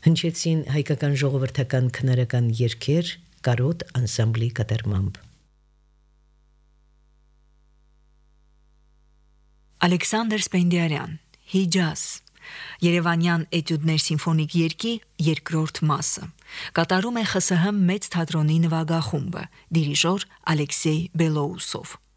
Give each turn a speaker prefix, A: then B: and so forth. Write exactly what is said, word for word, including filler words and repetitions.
A: Հնչեցին հայկական ժողովրդական քնարական երգեր կարոտ անսամբլի կատարմամբ։
B: Ալեքսանդր Սպենդիարյան, Հիջազ, Երևանյան էտյուդներ սիմֆոնիկ երգի երկրորդ մասը, կատարում է ԽՍՀՄ մեծ թատրոնի նվագախումբը, դիրիժոր Ալեքսեյ Բելոուսով։